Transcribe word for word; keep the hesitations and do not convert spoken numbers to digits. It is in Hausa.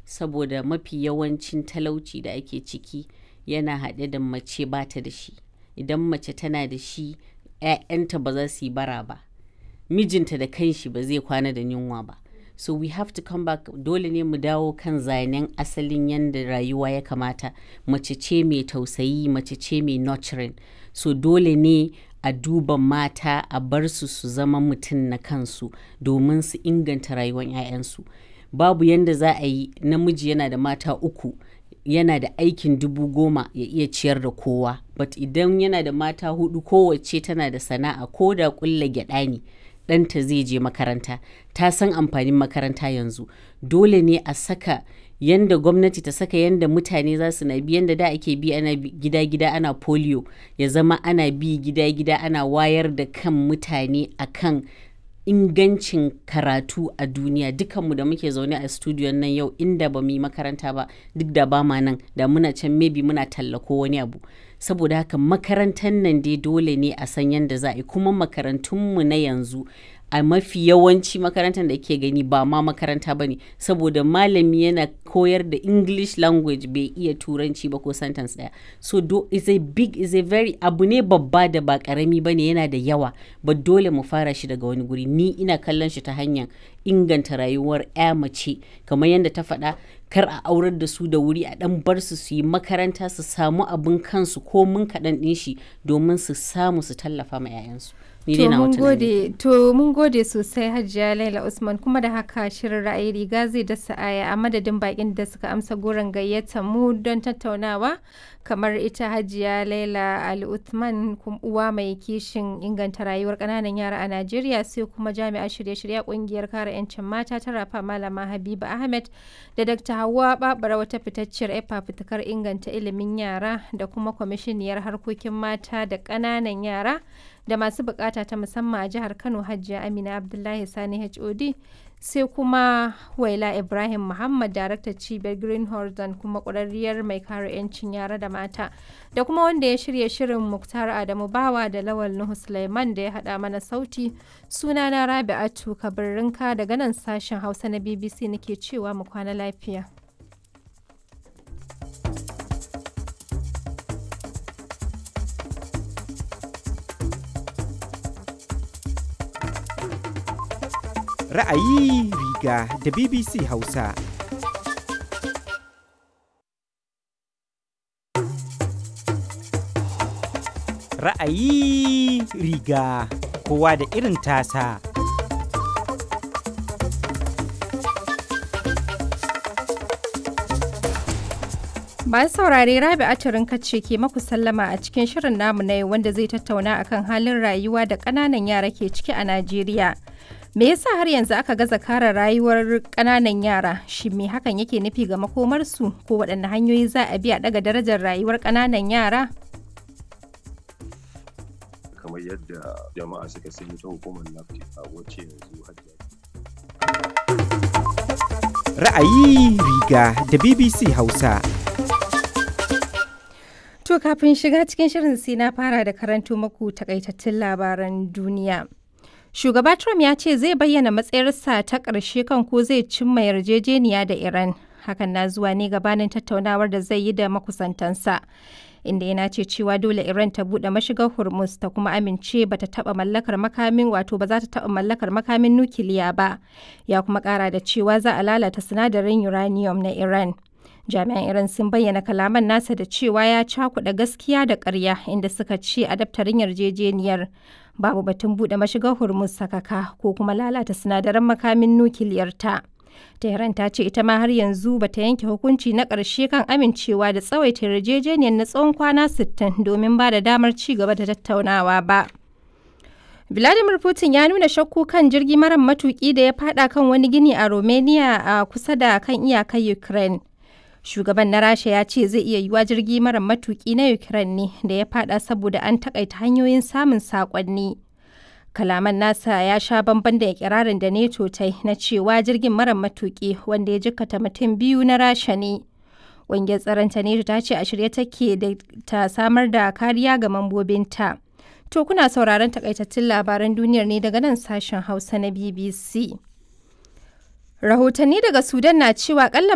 saboda mafi yawancin talauci da ake ciki yana haɗe da mace ba ta da shi. Idan mace tana da shi, 'ya'yanta ba za su yi bara ba, mijinta da kanshi ba zai kwana da yunwa ba. So we have to come back, dole ne mu dawo kan zanen asalin yadda rayuwa ya kamata. Mace ce mai tausayi, mace ce mai nurturing. So dole ne a duba mata, a bar su su zama mutum na kansu domin su inganta rayuwar 'ya'yansu. Babu yanda za a yi namiji yana da mata uku, yana da aikin dubu goma ya iya ciyar da kowa. But idan yana da mata hudu, kowace tana da sana'a, ko da kulla gyada ne, ɗanta zai je makaranta, ta san amfanin makaranta yanzu. Dole ne a saka yanda gwamnati ta saka yanda mutane za su na bi, yanda da ake bi ana gida-gida ana polio, ya zama ana bi gida-gida ana wayar da kan mutane akan ingancin karatu a duniya. Dukanmu da muke zaune a studio nan yau, inda ba mu yi makaranta ba, duk da ba ma nan, da muna can maybe muna tallako wani abu. Saboda haka makarantar nan dai dole ne a san yanda za a yi. Kuma makarantunmu na yanzu, a mafi yawanci makarantar da ke gani ba ma makaranta ba ne, saboda malami yana koyar da English language bai iya turanci ba ko sentence ɗaya. So do, is a big, is a very, abu ne babba da ba ƙarami ba ne, yana da yawa, ba dole mu fara shi daga wani guri. Ni ina kallon shi ta hanyar inganta rayuwar 'ya mace, kamar yadda ta faɗa, kar a aurar da su da wuri, a ɗan bar su su yi makaranta, su samu abin kansu ko mun kaɗan ɗin shi, domin su samu su tallafa ma 'ya'yansu. To mun gode, to mun gode sosai Hajiya Laila Usman, kuma da haka shirin ra'ayi riga zai dasa aya a madadin bakin da suka amsa goron gayyata mu don tattaunawa, kamar ita Hajiya Laila Ali Usman, uwa mai kishin inganta rayuwar ƙananan yara a Najeriya, sai kuma jami'a shirye-shirye ƙungiyar kare 'yancin mata ta Rafa Malama Habiba Ahmed, da Dakta Hauwa Babara, wata fitacciyar 'yar fafutukar inganta ilimin yara, da kuma kwamishiniyar harkokin mata da ƙananan yara da masu bukata ta musamman a jihar Kano, Hajiya Amina Abdullahi Sani H O D, sai kuma Waila Ibrahim Muhammad, daraktar cibiyar Green Horizon kuma ƙwararriyar mai kare 'yancin yara da mata, da kuma wanda ya shirya shirin Muktar Adamu Bawa da Lawal Nuhu Sulaiman da ya haɗa mana sauti. Sunana Rabi'atu Kabirrinka daga nan sashen Hausa na B B C nake cewa mu kwana lafiya. Ra'ayi riga da B B C Hausa. Ra'ayi riga kowa da irin tasa. Masu saurare, Rabi'atu Rinkace ke maku sallama a cikin shirin namu na yau, wanda zai tattauna akan halin rayuwa da ƙananan yara ke ciki a Najeriya. Me yasa har yanzu aka gaza kare rayuwar ƙananan yara? Shin me hakan yake nufi ga makomarsu, ko waɗanne hanyoyi za a bi a ɗaga darajar rayuwar ƙananan yara? Kamar yadda jama'a suka sani, ta hukumar NAFTA wacce yanzu hajiya. Ra'ayi riga da B B C Hausa. To kafin shiga cikin shirin sai na fara da karanto maku takaitattun labaran duniya. Shugaba Trump ya ce zai bayyana matsayarsa ta ƙarshe kan ko zai cimma yarjejeniya da Iran. Hakan na zuwa ne gabanin tattaunawar da zai yi da makusantansa, inda yana ce cewa dole Iran ta buɗe mashigar Hormuz ta kuma amince ba ta taɓa mallakar makamin wato ba za ta taɓa mallakar makamin nukiliya ba. Ya kuma ƙara da cewa za a lalata sinadarin uranium na Iran. Jami'an Iran sun bayyana kalaman nasa da cewa ya cakuɗa gaskiya da ƙarya, inda suka ce a daftarin yarjejeniyar babu batun buɗe mashigar Hormuz sakaka ko kuma lalata sinadaran makamin nukiliyarta. Tehran ta ce ita ma har yanzu bata yanke hukunci na ƙarshe kan amincewa da tsawaita yarjejeniyar na tsawon kwana sittin domin ba da damar ci gaba da tattaunawa ba. Vladimir Putin ya nuna shakku kan jirgi mara matuƙi da ya faɗa kan wani gini a Romania a kusa da kan iyakar Ukraine. Shugaban na Rasha ya ce zai iya yiwuwa jirgi mara matuƙi na Ukraine ne da ya faɗa saboda an takaita hanyoyin samun saƙonni. Kalaman nasa ya sha bamban da ikirarin da NATO ta yi na cewa jirgin mara matuƙi wanda ya jikkata mutum biyu na Rasha ne. Ƙungiyar tsaron ta NATO ta ce a shirye take da ta samar da kariya ga mambobinta. To kuna sauraron takaitattun labaran duniyar ne daga nan sashen Hausa na B B C. Rahotanni daga Sudan na cewa ƙalla